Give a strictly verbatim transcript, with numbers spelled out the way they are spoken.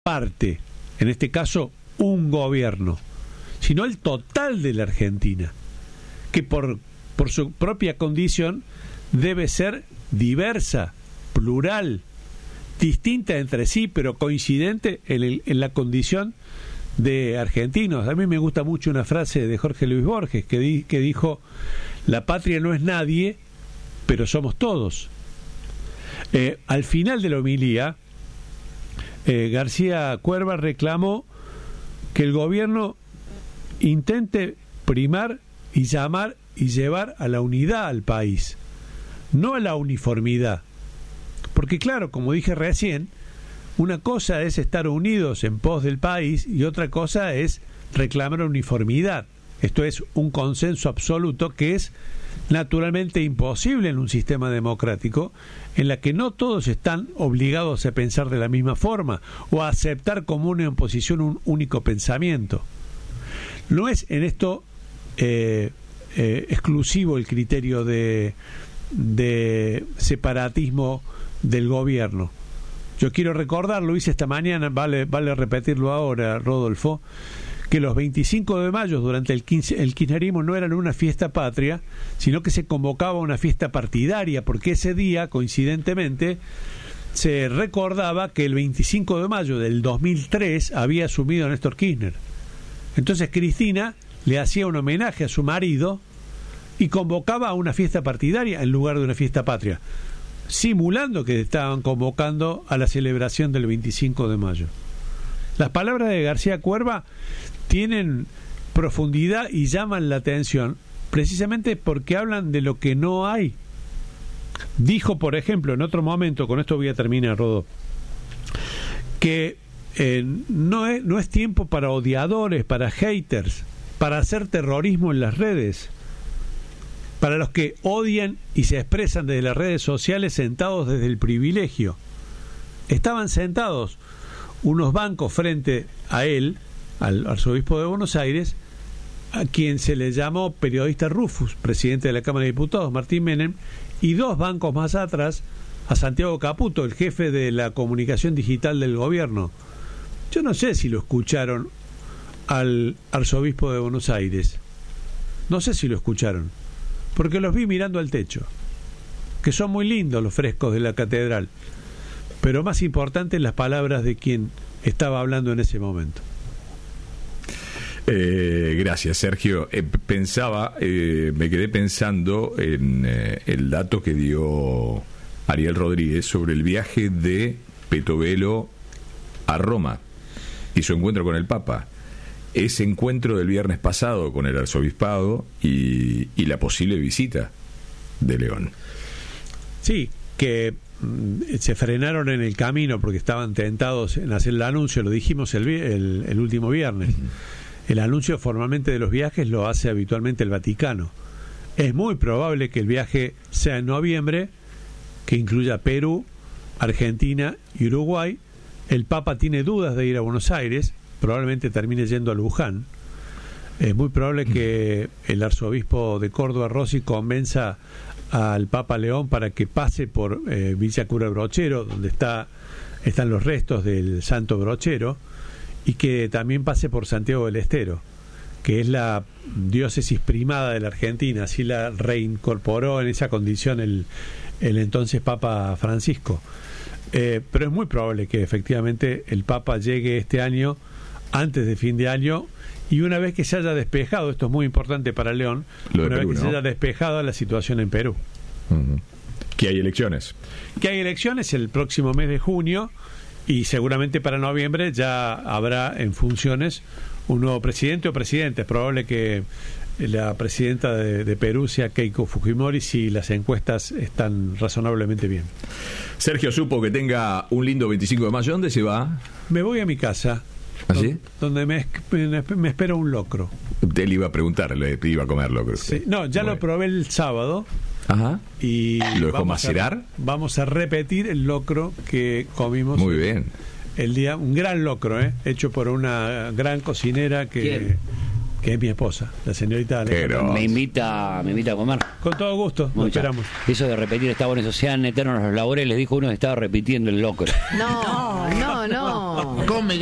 parte, en este caso un gobierno, sino el total de la Argentina, que por, por su propia condición debe ser diversa, plural, distinta entre sí, pero coincidente en, el, en la condición de argentinos. A mí me gusta mucho una frase de Jorge Luis Borges que, di, que dijo: la patria no es nadie, pero somos todos. Eh, al final de la homilía, eh, García Cuerva reclamó que el gobierno intente primar y llamar y llevar a la unidad al país, no a la uniformidad. Porque claro, como dije recién, una cosa es estar unidos en pos del país y otra cosa es reclamar uniformidad. Esto es un consenso absoluto que es naturalmente imposible en un sistema democrático en la que no todos están obligados a pensar de la misma forma o a aceptar como una imposición un único pensamiento. No es en esto eh, eh, exclusivo el criterio de, de separatismo del gobierno. Yo quiero recordar, lo hice esta mañana, vale, vale repetirlo ahora, Rodolfo, que los veinticinco de mayo durante el, quince, el kirchnerismo no eran una fiesta patria, sino que se convocaba una fiesta partidaria, porque ese día, coincidentemente, se recordaba que el veinticinco de mayo del dos mil tres había asumido Néstor Kirchner. Entonces Cristina le hacía un homenaje a su marido y convocaba a una fiesta partidaria en lugar de una fiesta patria, simulando que estaban convocando a la celebración del veinticinco de mayo. Las palabras de García Cuerva tienen profundidad y llaman la atención precisamente porque hablan de lo que no hay. Dijo, por ejemplo, en otro momento, con esto voy a terminar, Rodo, que eh, no es, no es tiempo para odiadores, para haters, para hacer terrorismo en las redes, para los que odian y se expresan desde las redes sociales sentados desde el privilegio. Estaban sentados unos bancos frente a él, al arzobispo de Buenos Aires, a quien se le llamó periodista Rufus, presidente de la Cámara de Diputados, Martín Menem, y dos bancos más atrás a Santiago Caputo, el jefe de la comunicación digital del gobierno. Yo no sé si lo escucharon al arzobispo de Buenos Aires. No sé si lo escucharon, porque los vi mirando al techo, que son muy lindos los frescos de la catedral, pero más importantes las palabras de quien estaba hablando en ese momento. Eh, gracias, Sergio. Eh, pensaba, eh, me quedé pensando en eh, el dato que dio Ariel Rodríguez sobre el viaje de Petovelo a Roma y su encuentro con el Papa. Ese encuentro del viernes pasado con el arzobispado y, y la posible visita de León. Sí, que mm, se frenaron en el camino porque estaban tentados en hacer el anuncio, lo dijimos el, el, el último viernes. Uh-huh. El anuncio formalmente de los viajes lo hace habitualmente el Vaticano. Es muy probable que el viaje sea en noviembre, que incluya Perú, Argentina y Uruguay. El Papa tiene dudas de ir a Buenos Aires, probablemente termine yendo a Luján. Es muy probable que el arzobispo de Córdoba, Rossi, convenza al Papa León para que pase por eh, Villa Cura Brochero, donde está, están los restos del santo Brochero, y que también pase por Santiago del Estero, que es la diócesis primada de la Argentina. Así la reincorporó en esa condición el, el entonces Papa Francisco. Eh, pero es muy probable que efectivamente el Papa llegue este año, antes de fin de año, y una vez que se haya despejado, esto es muy importante para León, Lo de una Perú, vez que ¿no? se haya despejado la situación en Perú. Uh-huh. Que hay elecciones. Que hay elecciones el próximo mes de junio, y seguramente para noviembre ya habrá en funciones un nuevo presidente o presidente. Es probable que la presidenta de, de Perú sea Keiko Fujimori, si las encuestas están razonablemente bien. Sergio Supo, que tenga un lindo veinticinco de mayo. ¿Dónde se va? Me voy a mi casa. ¿Así? Donde me, me, me espera un locro. Él iba a preguntar, le iba a comer locro. Sí. No, ya bueno. Lo probé el sábado. Ajá. Y ¿lo dejó vamos macerar? A, vamos a repetir el locro que comimos. Muy bien. El día, un gran locro, ¿eh? Hecho por una gran cocinera que... ¿Quién? que es mi esposa, la señorita Alejandra. Pero- Me invita, me invita a comer. Con todo gusto, lo Muchas. esperamos. Eso de repetir está bueno, eso sean eternos los labores, les dijo uno que estaba repitiendo el locro. No, no, no. Come